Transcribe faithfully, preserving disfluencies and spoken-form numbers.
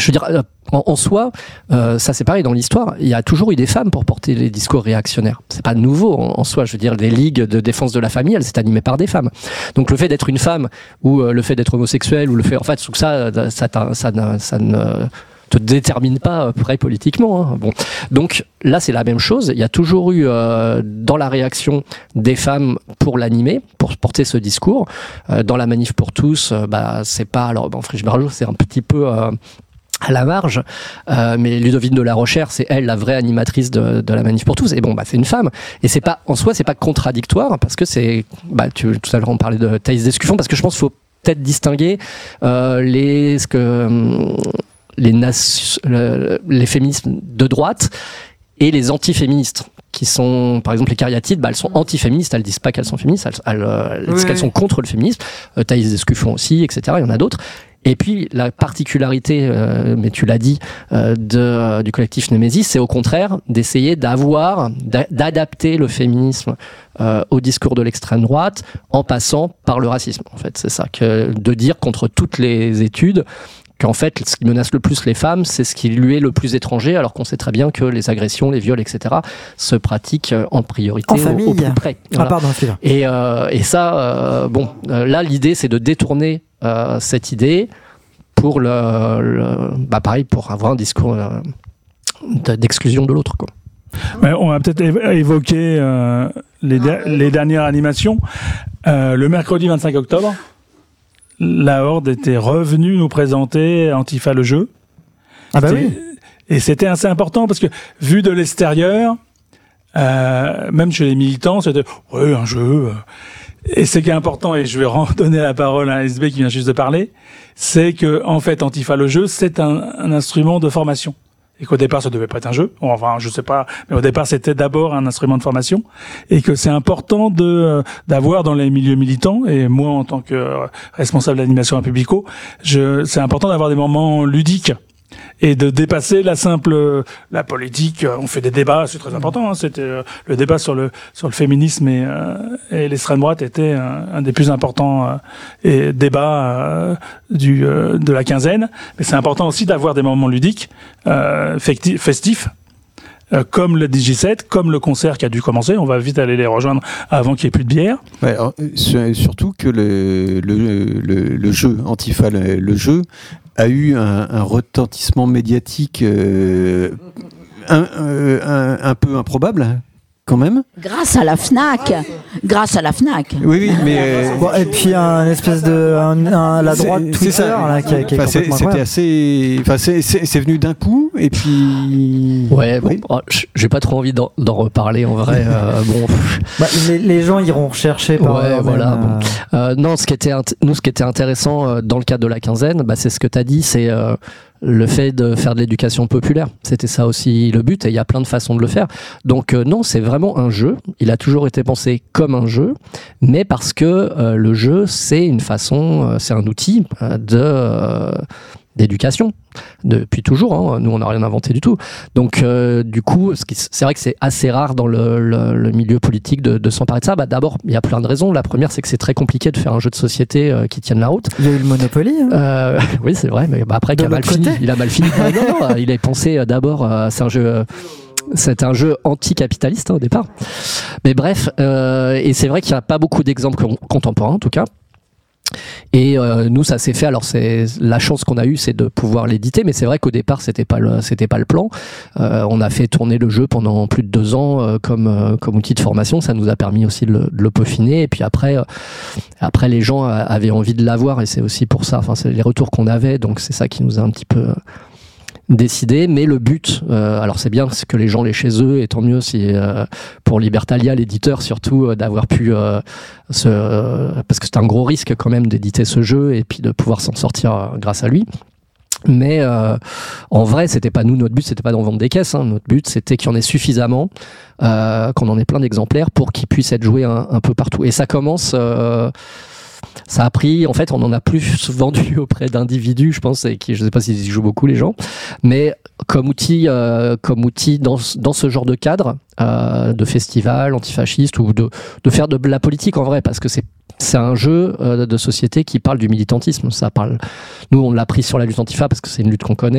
Je veux dire, en, en soi, euh, ça c'est pareil dans l'histoire, il y a toujours eu des femmes pour porter les discours réactionnaires. C'est pas nouveau en, en soi, je veux dire, les ligues de défense de la famille, elles étaient animées par des femmes. Donc le fait d'être une femme, ou euh, le fait d'être homosexuel, ou le fait, en fait, tout ça, ça, ça, ça, ça, ça ne te détermine pas après politiquement. Hein. Bon. Donc là, c'est la même chose. Il y a toujours eu euh, dans la réaction des femmes pour l'animer, pour porter ce discours. Euh, dans la manif pour tous, euh, bah, c'est pas... Alors, bon, Friche Bergeau, c'est un petit peu... Euh, à la marge, euh, mais Ludovine de la Rochère, c'est elle la vraie animatrice de, de la manif pour tous. Et bon, bah c'est une femme. Et c'est pas en soi, c'est pas contradictoire parce que c'est, bah tu, tout à l'heure on parlait de Thaïs Descuffon parce que je pense qu'il faut peut-être distinguer euh, les ce que les nas, le, les féminismes de droite et les antiféministes qui sont, par exemple, les cariatides, bah, elles sont antiféministes, elles disent pas qu'elles sont féministes, elles, elles, elles disent oui. qu'elles sont contre le féminisme. Euh, Thaïs Descuffon aussi, et cetera. Il y en a d'autres. Et puis, la particularité, euh, mais tu l'as dit, euh, de, euh, du collectif Némésis, c'est au contraire d'essayer d'avoir, d'a- d'adapter le féminisme euh, au discours de l'extrême droite en passant par le racisme. En fait, c'est ça, que de dire contre toutes les études qu'en fait, ce qui menace le plus les femmes, c'est ce qui lui est le plus étranger, alors qu'on sait très bien que les agressions, les viols, et cetera, se pratiquent en priorité en famille. Au, au plus près. Voilà. Ah, pardon, et, euh, et ça, euh, bon, euh, là, l'idée, c'est de détourner euh, cette idée pour le, le, bah pareil, pour avoir un discours euh, d'exclusion de l'autre, quoi. Mais on va peut-être évoquer euh, les, de- les dernières animations. Euh, le mercredi vingt-cinq octobre, la Horde était revenue nous présenter Antifa le jeu. Ah bah C'était- oui. Et c'était assez important parce que, vu de l'extérieur, euh, même chez les militants, c'était « ouais, un jeu euh. ». Et ce qui est important, et je vais redonner la parole à S B qui vient juste de parler, c'est que en fait, Antifa le jeu, c'est un, un instrument de formation. Et qu'au départ, ça devait pas être un jeu. Enfin, je sais pas, mais au départ, c'était d'abord un instrument de formation. Et que c'est important de d'avoir dans les milieux militants, et moi, en tant que responsable d'animation à Publico, je, c'est important d'avoir des moments ludiques. Et de dépasser la simple la politique. On fait des débats, c'est très important. Hein, c'était euh, le débat sur le sur le féminisme et, euh, et l'extrême droite était un, un des plus importants euh, et débats euh, du euh, de la quinzaine. Mais c'est important aussi d'avoir des moments ludiques, euh, festi- festifs. Euh, comme le D J sept, comme le concert qui a dû commencer, on va vite aller les rejoindre avant qu'il n'y ait plus de bière. Ouais, alors, sur- surtout que le, le, le, le jeu, Antifa, le, le jeu, a eu un, un retentissement médiatique euh, un, euh, un, un peu improbable, quand même. Grâce à la FNAC. Grâce à la FNAC. Oui, oui, mais... Euh, bon, et puis un espèce de... Un, un, la droite c'est, Twitter, c'est ça. là, qui, qui est enfin, c'est, complètement c'était incroyable. assez... Enfin, c'est, c'est, c'est venu d'un coup, et puis... Ouais, bon, Oui. oh, j'ai pas trop envie d'en, d'en reparler, en vrai. euh, bon... Bah, les, les gens iront rechercher par Ouais, eux-mêmes, voilà, euh, bon. Euh, non, ce qui était int- nous, ce qui était intéressant euh, dans le cadre de la quinzaine, bah, c'est ce que tu as dit, c'est euh, le fait de faire de l'éducation populaire. C'était ça aussi le but, et il y a plein de façons de le faire. Donc euh, non, c'est vraiment un jeu. Il a toujours été pensé comme un jeu, mais parce que euh, le jeu, c'est une façon, euh, c'est un outil euh, de euh, d'éducation depuis toujours. Hein. Nous, on n'a rien inventé du tout. Donc, euh, du coup, ce qui, c'est vrai que c'est assez rare dans le, le, le milieu politique de, de s'emparer de ça. Bah, d'abord, il y a plein de raisons. La première, c'est que c'est très compliqué de faire un jeu de société euh, qui tienne la route. Il y a eu le Monopoly. Hein. Euh, oui, c'est vrai, mais bah, après, il a mal fini. Il a mal fini. Ah, non, non, il a pensé euh, d'abord, euh, c'est un jeu. Euh, C'est un jeu anticapitaliste hein, au départ. Mais bref, euh, et c'est vrai qu'il n'y a pas beaucoup d'exemples contemporains en tout cas. Et euh, nous, ça s'est fait. Alors, c'est la chance qu'on a eue, c'est de pouvoir l'éditer. Mais c'est vrai qu'au départ, c'était pas le, c'était pas le plan. Euh, on a fait tourner le jeu pendant plus de deux ans euh, comme euh, comme outil de formation. Ça nous a permis aussi de le, de le peaufiner. Et puis après, euh, après, les gens avaient envie de l'avoir, et c'est aussi pour ça. Enfin, c'est les retours qu'on avait. Donc, c'est ça qui nous a un petit peu euh, décidé, mais le but, euh, alors c'est bien c'est que les gens l'aient chez eux, et tant mieux si euh, pour Libertalia, l'éditeur surtout, euh, d'avoir pu euh, se, euh, parce que c'est un gros risque quand même d'éditer ce jeu et puis de pouvoir s'en sortir euh, grâce à lui. Mais euh, en vrai, c'était pas nous, notre but, c'était pas d'en vendre des caisses. Hein. Notre but, c'était qu'il y en ait suffisamment, euh, qu'on en ait plein d'exemplaires pour qu'ils puissent être joués un, un peu partout. Et ça commence. Euh, Ça a pris, en fait, on en a plus vendu auprès d'individus, je pense, et qui, je ne sais pas s'ils y jouent beaucoup les gens, mais comme outil, euh, comme outil dans, dans ce genre de cadre, euh, de festival antifasciste ou de, de faire de la politique en vrai, parce que c'est c'est un jeu euh, de société qui parle du militantisme. Ça parle. Nous, on l'a pris sur la lutte antifa parce que c'est une lutte qu'on connaît.